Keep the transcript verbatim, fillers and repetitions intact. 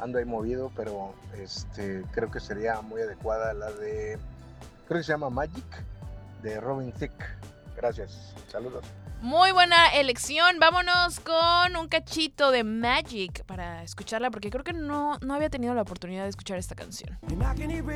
ando ahí movido, pero este creo que sería muy adecuada la de, creo que se llama Magic, de Robin Thicke. Gracias, saludos. Muy buena elección. Vámonos con un cachito de Magic para escucharla, porque creo que no, no había tenido la oportunidad de escuchar esta canción.